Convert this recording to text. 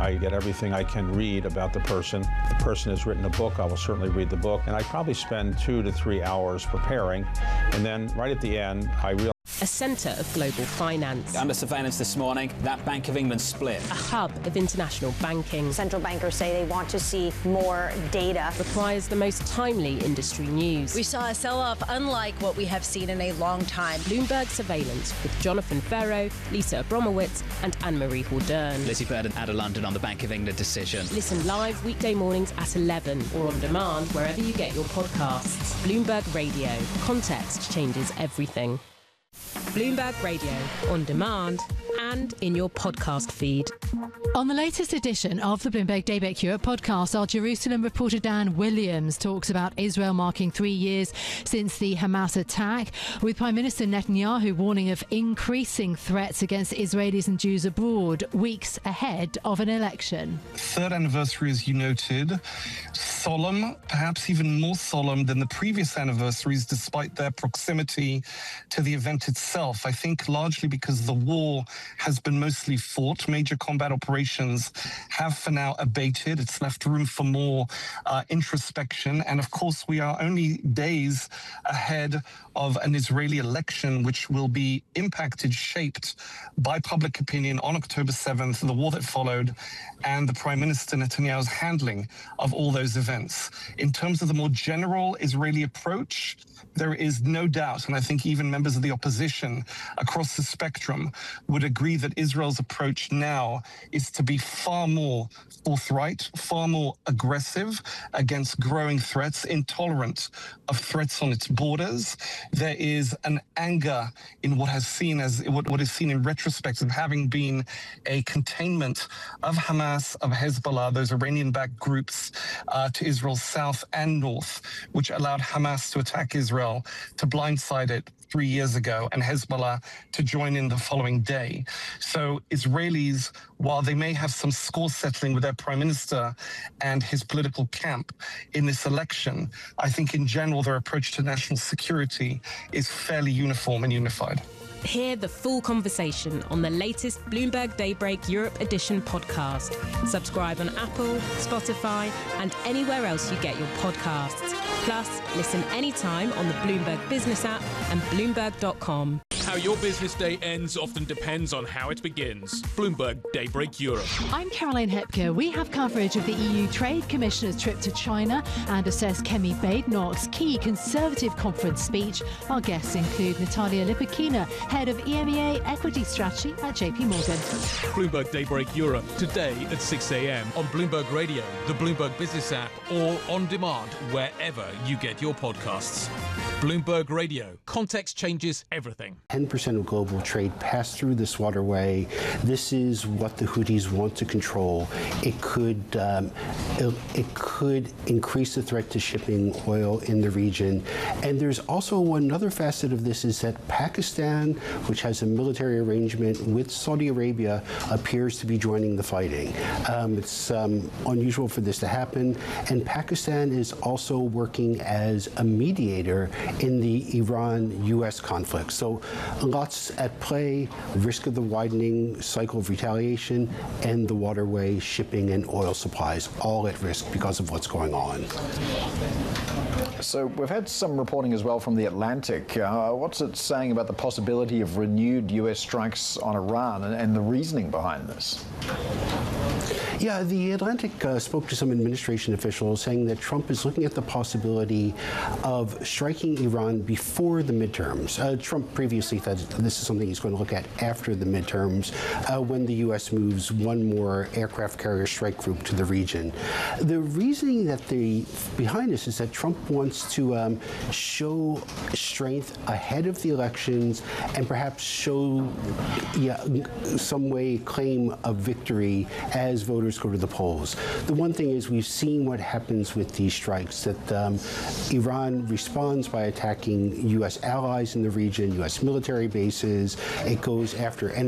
I get everything I can read about the person. If the person has written a book, I will certainly read the book. And I probably spend 2 to 3 hours preparing. And then right at the end, I realize a centre of global finance. Under surveillance this morning, that Bank of England split. A hub of international banking. Central bankers say they want to see more data. Requires the most timely industry news. We saw a sell-off unlike what we have seen in a long time. Bloomberg Surveillance with Jonathan Ferro, Lisa Abromowitz and Anne-Marie Hordern. Lizzie Burden out of London on the Bank of England decision. Listen live weekday mornings at 11 or on demand wherever you get your podcasts. Bloomberg Radio. Context changes everything. Bloomberg Radio, on demand and in your podcast feed. On the latest edition of the Bloomberg Daybreak Europe podcast, our Jerusalem reporter Dan Williams talks about Israel marking 3 years since the Hamas attack, with Prime Minister Netanyahu warning of increasing threats against Israelis and Jews abroad, weeks ahead of an election. Third anniversary, as you noted, solemn, perhaps even more solemn than the previous anniversaries, despite their proximity to the event itself. I think largely because the war has been mostly fought. Major combat operations have for now abated. It's left room for more introspection. And of course, we are only days ahead of an Israeli election, which will be impacted, shaped by public opinion on October 7th, the war that followed, and the Prime Minister Netanyahu's handling of all those events. In terms of the more general Israeli approach, there is no doubt, and I think even members of the opposition across the spectrum would agree that Israel's approach now is to be far more forthright, far more aggressive against growing threats, intolerant of threats on its borders. There is an anger in what is seen in retrospect of having been a containment of Hamas, of Hezbollah, those Iranian-backed groups to Israel's south and north, which allowed Hamas to attack Israel, to blindside it 3 years ago, and Hezbollah to join in the following day. So Israelis, while they may have some score settling with their prime minister and his political camp in this election, I think in general their approach to national security is fairly uniform and unified. Hear the full conversation on the latest Bloomberg Daybreak Europe Edition podcast. Subscribe on Apple, Spotify, and anywhere else you get your podcasts. Plus, listen anytime on the Bloomberg Business app and Bloomberg.com. How your business day ends often depends on how it begins. Bloomberg Daybreak Europe. I'm Caroline Hepker. We have coverage of the EU Trade Commissioner's trip to China and assess Kemi Badenoch's key Conservative conference speech. Our guests include Natalia Lipakina, Head of EMEA Equity Strategy at JP Morgan. Bloomberg Daybreak Europe, today at 6 a.m. on Bloomberg Radio, the Bloomberg Business app, or on demand wherever you get your podcasts. Bloomberg Radio. Context changes everything. 10% of global trade passed through this waterway. This is what the Houthis want to control. It could increase the threat to shipping oil in the region. And there's also another facet of this, is that Pakistan, which has a military arrangement with Saudi Arabia, appears to be joining the fighting. It's unusual for this to happen. And Pakistan is also working as a mediator in the Iran-U.S. conflict. So lots at play, risk of the widening cycle of retaliation, and the waterway, shipping, and oil supplies, all at risk because of what's going on. So we've had some reporting as well from The Atlantic. What's it saying about the possibility of renewed U.S. strikes on Iran and the reasoning behind this? Yeah, The Atlantic spoke to some administration officials saying that Trump is looking at the possibility of striking Iran before the midterms. Trump previously said this is something he's going to look at after the midterms, when the U.S. moves one more aircraft carrier strike group to the region. The reasoning behind this is that Trump wants to show strength ahead of the elections and perhaps show some way claim a victory as voters go to the polls. The one thing is, we've seen what happens with these strikes, that Iran responds by attacking U.S. allies in the region, U.S. military bases. It goes after